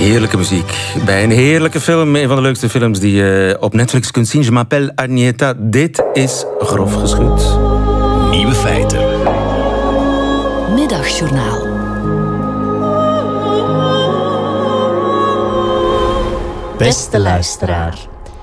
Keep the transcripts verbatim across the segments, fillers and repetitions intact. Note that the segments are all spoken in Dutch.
Heerlijke muziek bij een heerlijke film. Een van de leukste films die je op Netflix kunt zien. Je m'appelle Agneta. Dit is Grof Geschut. Nieuwe feiten. Middagjournaal. Beste luisteraar.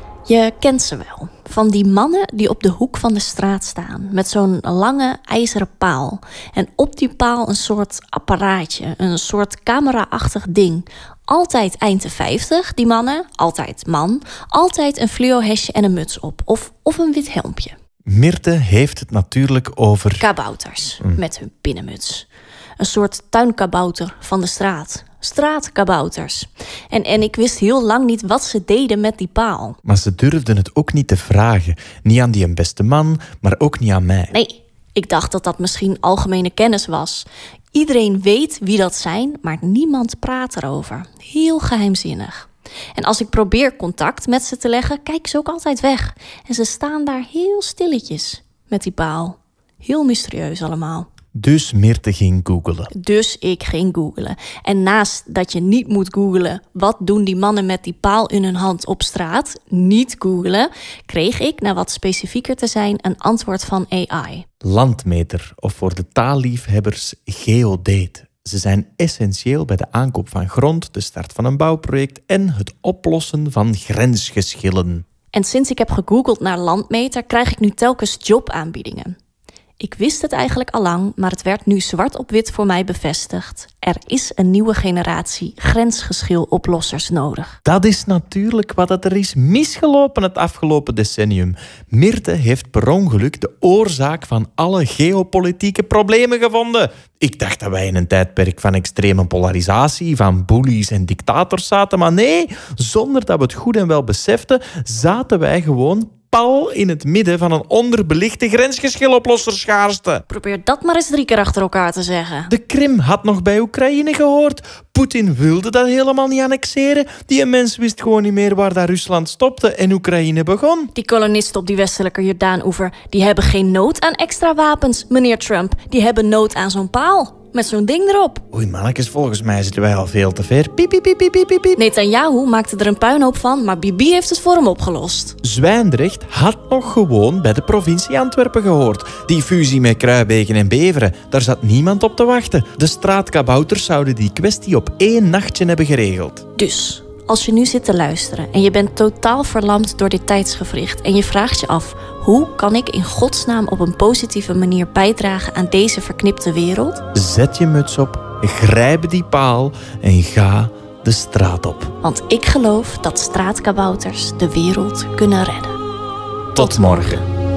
Je kent ze wel. Van die mannen die op de hoek van de straat staan. Met zo'n lange ijzeren paal. En op die paal een soort apparaatje. Een soort camera-achtig ding. Altijd eind de vijftig, die mannen. Altijd man. Altijd een fluo-hesje en een muts op. Of, of een wit helmpje. Mirte heeft het natuurlijk over... Kabouters. Mm. Met hun binnenmuts. Een soort tuinkabouter van de straat. Straatkabouters. En, en ik wist heel lang niet wat ze deden met die paal. Maar ze durfden het ook niet te vragen. Niet aan die een beste man, maar ook niet aan mij. Nee, ik dacht dat dat misschien algemene kennis was. Iedereen weet wie dat zijn, maar niemand praat erover. Heel geheimzinnig. En als ik probeer contact met ze te leggen, kijken ze ook altijd weg. En ze staan daar heel stilletjes met die paal. Heel mysterieus allemaal. Dus Mirte ging googelen. Dus ik ging googelen. En naast dat je niet moet googelen... wat doen die mannen met die paal in hun hand op straat? Niet googelen. Kreeg ik, naar wat specifieker te zijn... een antwoord van A I. Landmeter, of voor de taalliefhebbers geodate. Ze zijn essentieel bij de aankoop van grond, de start van een bouwproject... en het oplossen van grensgeschillen. En sinds ik heb gegoogeld naar landmeter... krijg ik nu telkens jobaanbiedingen. Ik wist het eigenlijk al lang, maar het werd nu zwart op wit voor mij bevestigd. Er is een nieuwe generatie grensgeschiloplossers nodig. Dat is natuurlijk wat er is misgelopen het afgelopen decennium. Mirte heeft per ongeluk de oorzaak van alle geopolitieke problemen gevonden. Ik dacht dat wij in een tijdperk van extreme polarisatie, van bullies en dictators zaten. Maar nee, zonder dat we het goed en wel beseften, zaten wij gewoon pal in het midden van een onderbelichte grensgeschiloplossers-schaarste. Probeer dat maar eens drie keer achter elkaar te zeggen. De Krim had nog bij Oekraïne gehoord. Poetin wilde dat helemaal niet annexeren. Die mens wist gewoon niet meer waar dat Rusland stopte en Oekraïne begon. Die kolonisten op die westelijke Jordaan-oever, die hebben geen nood aan extra wapens, meneer Trump. Die hebben nood aan zo'n paal. Met zo'n ding erop. Oei, mannetjes, volgens mij zitten wij al veel te ver. Piep, piep, piep, piep, piep, piep. Netanyahu maakte er een puinhoop van, maar Bibi heeft het voor hem opgelost. Zwijndrecht had nog gewoon bij de provincie Antwerpen gehoord. Die fusie met Kruibeken en Beveren, daar zat niemand op te wachten. De straatkabouters zouden die kwestie op één nachtje hebben geregeld. Dus, als je nu zit te luisteren en je bent totaal verlamd door dit tijdsgewricht en je vraagt je af, hoe kan ik in godsnaam op een positieve manier bijdragen aan deze verknipte wereld? Zet je muts op, grijp die paal en ga de straat op. Want ik geloof dat straatkabouters de wereld kunnen redden. Tot, Tot morgen.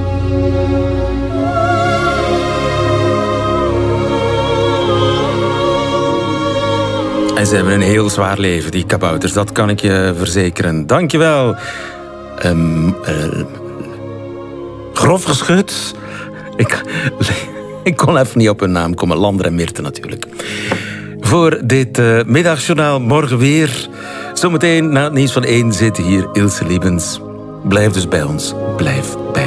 En ze hebben een heel zwaar leven, die kabouters. Dat kan ik je verzekeren. Dankjewel. Um, uh, grof geschut. Ik, ik kon even niet op hun naam komen. Lander en Mirte natuurlijk. Voor dit uh, middagjournaal morgen weer. Zometeen na het nieuws van één zit hier Ilse Liebens. Blijf dus bij ons. Blijf